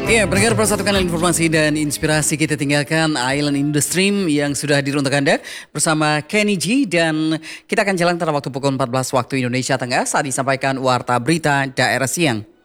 Iya, pendengar persatukan informasi dan inspirasi kita tinggalkan Island in the Stream yang sudah hadir untuk Anda bersama Kenny G dan kita akan jalan pada waktu pukul 14 waktu Indonesia Tengah saat disampaikan Warta Berita Daerah Siang.